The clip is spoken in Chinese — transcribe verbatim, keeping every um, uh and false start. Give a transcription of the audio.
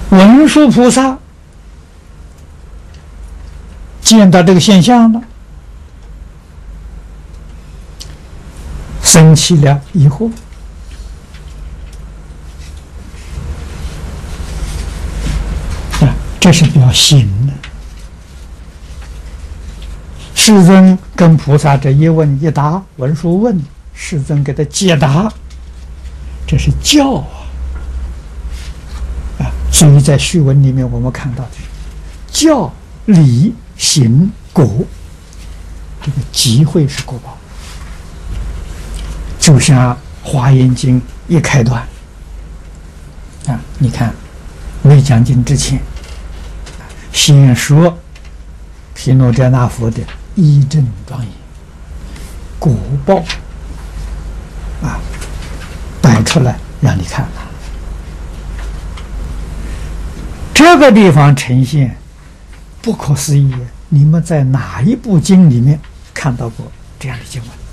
文殊菩萨见到这个现象了，生起了疑惑。啊，这是表心的。世尊跟菩萨这一问一答，文殊问，世尊给他解答，这是教啊！啊，所以在序文里面我们看到的教理行果，这个集会是果报。就像《华严经》一开端啊，你看未讲经之前，先说毗卢遮那佛的一正庄严果报啊，摆出来让你看看。这个地方呈现不可思议，你们在哪一部经里面看到过这样的经文？